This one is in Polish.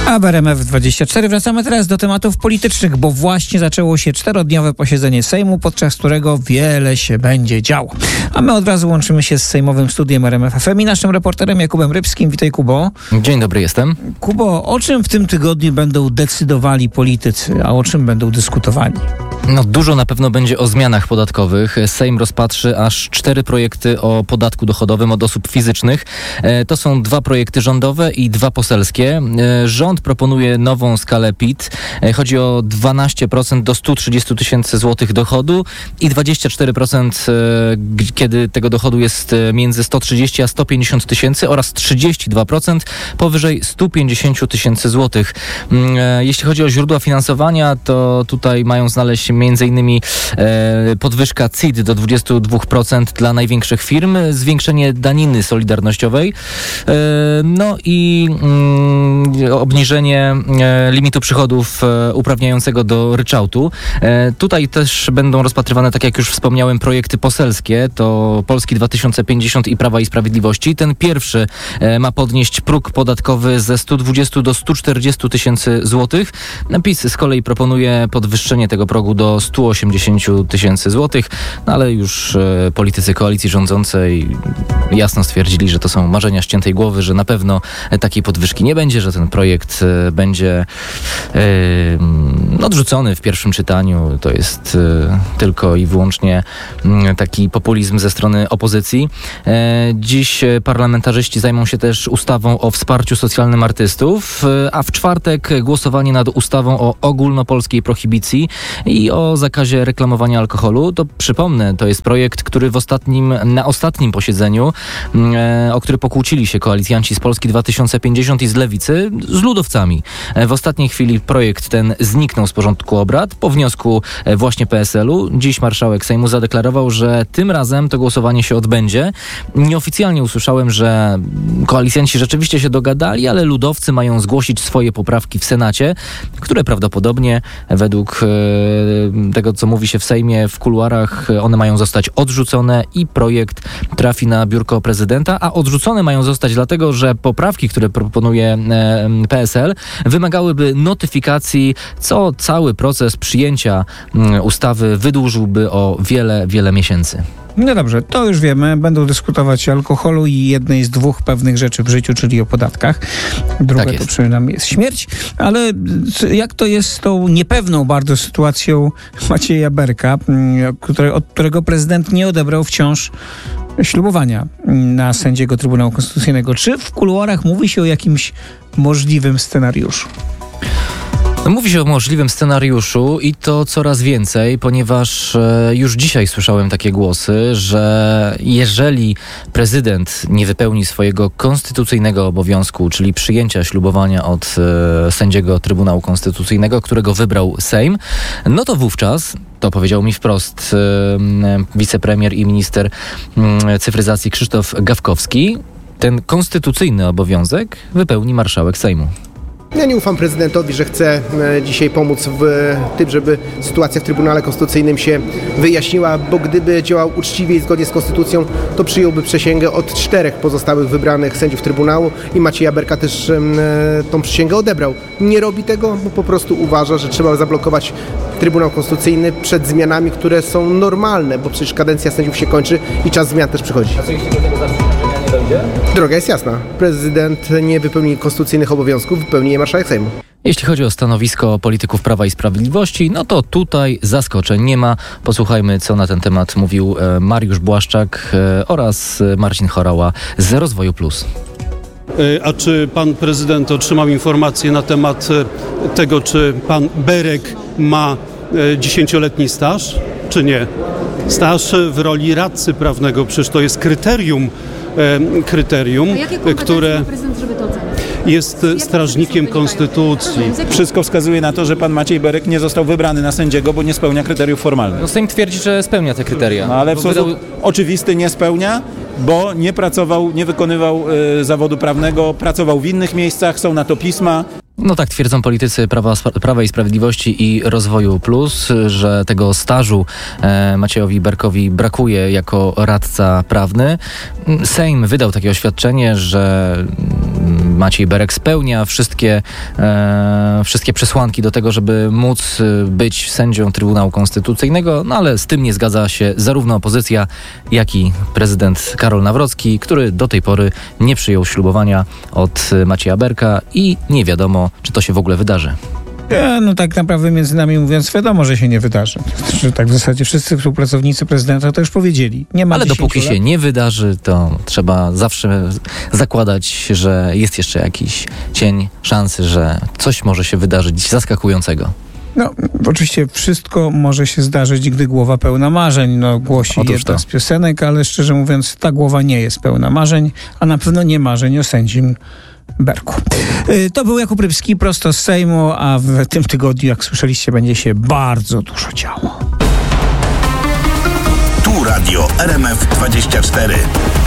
A w RMF24 wracamy teraz do tematów politycznych, bo właśnie zaczęło się 4-dniowe posiedzenie Sejmu, podczas którego wiele się będzie działo. A my od razu łączymy się z sejmowym studiem RMF FM i naszym reporterem Jakubem Rybskim. Witaj, Kubo. Dzień dobry, jestem. Kubo, o czym w tym tygodniu będą decydowali politycy, a o czym będą dyskutowali? No dużo na pewno będzie o zmianach podatkowych. Sejm rozpatrzy aż 4 projekty o podatku dochodowym od osób fizycznych. To są 2 projekty rządowe i 2 poselskie. Rząd proponuje nową skalę PIT. Chodzi o 12% do 130 tysięcy złotych dochodu i 24%, kiedy tego dochodu jest między 130 a 150 tysięcy oraz 32% powyżej 150 tysięcy złotych. Jeśli chodzi o źródła finansowania, to tutaj mają znaleźć się m.in. podwyżka CIT do 22% dla największych firm, zwiększenie daniny solidarnościowej, no i obniżenie limitu przychodów uprawniającego do ryczałtu. Tutaj też będą rozpatrywane, tak jak już wspomniałem, projekty poselskie. To Polski 2050 i Prawa i Sprawiedliwości. Ten pierwszy ma podnieść próg podatkowy ze 120 do 140 tysięcy złotych. PiS z kolei proponuje podwyższenie tego progu do 180 tysięcy złotych, no ale już politycy koalicji rządzącej jasno stwierdzili, że to są marzenia ściętej głowy, że na pewno takiej podwyżki nie będzie, że ten projekt będzie odrzucony w pierwszym czytaniu. To jest tylko i wyłącznie taki populizm ze strony opozycji. Dziś parlamentarzyści zajmą się też ustawą o wsparciu socjalnym artystów, a w czwartek głosowanie nad ustawą o ogólnopolskiej prohibicji i o zakazie reklamowania alkoholu. To przypomnę, to jest projekt, który na ostatnim posiedzeniu, o który pokłócili się koalicjanci z Polski 2050 i z Lewicy, z ludowcami. W ostatniej chwili projekt ten zniknął z porządku obrad po wniosku właśnie PSL-u. Dziś marszałek Sejmu zadeklarował, że tym razem to głosowanie się odbędzie. Nieoficjalnie usłyszałem, że koalicjanci rzeczywiście się dogadali, ale ludowcy mają zgłosić swoje poprawki w Senacie, które prawdopodobnie według tego, co mówi się w Sejmie, w kuluarach, one mają zostać odrzucone i projekt trafi na biurko prezydenta, a odrzucone mają zostać dlatego, że poprawki, które proponuje PSL, wymagałyby notyfikacji, co cały proces przyjęcia ustawy wydłużyłby o wiele, wiele miesięcy. No dobrze, to już wiemy. Będą dyskutować o alkoholu i jednej z 2 pewnych rzeczy w życiu, czyli o podatkach. Druga tak to przynajmniej jest śmierć. Ale jak to jest z tą niepewną bardzo sytuacją Macieja Berka, od którego prezydent nie odebrał wciąż ślubowania na sędziego Trybunału Konstytucyjnego? Czy w kuluarach mówi się o jakimś możliwym scenariuszu? Mówi się o możliwym scenariuszu i to coraz więcej, ponieważ już dzisiaj słyszałem takie głosy, że jeżeli prezydent nie wypełni swojego konstytucyjnego obowiązku, czyli przyjęcia ślubowania od sędziego Trybunału Konstytucyjnego, którego wybrał Sejm, no to wówczas, to powiedział mi wprost wicepremier i minister cyfryzacji Krzysztof Gawkowski, ten konstytucyjny obowiązek wypełni marszałek Sejmu. Ja nie ufam prezydentowi, że chce dzisiaj pomóc w tym, żeby sytuacja w Trybunale Konstytucyjnym się wyjaśniła, bo gdyby działał uczciwie i zgodnie z konstytucją, to przyjąłby przysięgę od 4 pozostałych wybranych sędziów Trybunału i Macieja Berka też tą przysięgę odebrał. Nie robi tego, bo po prostu uważa, że trzeba zablokować Trybunał Konstytucyjny przed zmianami, które są normalne, bo przecież kadencja sędziów się kończy i czas zmian też przychodzi. A co jeśli do tego zastrzeżenia nie dojdzie? Droga jest jasna. Prezydent nie wypełni konstytucyjnych obowiązków, wypełni je marszałek Sejmu. Jeśli chodzi o stanowisko polityków Prawa i Sprawiedliwości, no to tutaj zaskoczeń nie ma. Posłuchajmy, co na ten temat mówił Mariusz Błaszczak oraz Marcin Horała z Rozwoju Plus. A czy pan prezydent otrzymał informację na temat tego, czy pan Berek ma 10-letni staż, czy nie? Staż w roli radcy prawnego, przecież to jest kryterium, które jest strażnikiem konstytucji. Wszystko wskazuje na to, że pan Maciej Berek nie został wybrany na sędziego, bo nie spełnia kryteriów formalnych. No Sejm twierdzi, że spełnia te kryteria. No, ale w sposób oczywisty nie spełnia, bo nie pracował, nie wykonywał zawodu prawnego, pracował w innych miejscach, są na to pisma. No tak twierdzą politycy Prawa i Sprawiedliwości i Rozwoju Plus, że tego stażu Maciejowi Berkowi brakuje jako radca prawny. Sejm wydał takie oświadczenie, że Maciej Berek spełnia wszystkie przesłanki do tego, żeby móc być sędzią Trybunału Konstytucyjnego, no ale z tym nie zgadza się zarówno opozycja, jak i prezydent Karol Nawrocki, który do tej pory nie przyjął ślubowania od Macieja Berka i nie wiadomo, czy to się w ogóle wydarzy. No tak naprawdę między nami mówiąc wiadomo, że się nie wydarzy. Że tak w zasadzie wszyscy współpracownicy prezydenta to już powiedzieli. Nie ma. Ale dopóki się nie wydarzy, to trzeba zawsze zakładać, że jest jeszcze jakiś cień szansy, że coś może się wydarzyć zaskakującego. No, oczywiście wszystko może się zdarzyć, gdy głowa pełna marzeń. No, głosi jedna z piosenek, ale szczerze mówiąc, ta głowa nie jest pełna marzeń, a na pewno nie marzeń o sędzim Berku. To był Jakub Rybski prosto z Sejmu, a w tym tygodniu, jak słyszeliście, będzie się bardzo dużo działo. Tu Radio RMF 24.